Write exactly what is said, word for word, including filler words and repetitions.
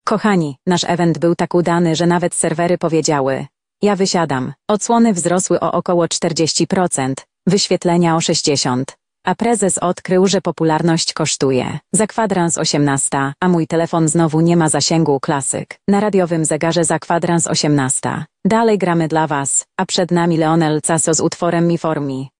Kochani, nasz event był tak udany, że nawet serwery powiedziały: ja wysiadam. Odsłony wzrosły o około czterdzieści procent, wyświetlenia o sześćdziesiąt procent. A prezes odkrył, że popularność kosztuje. Za kwadrans osiemnasta, a mój telefon znowu nie ma zasięgu, klasyk. Na radiowym zegarze za kwadrans osiemnasta. Dalej gramy dla was, a przed nami Leonel Caso z utworem Mi For Me.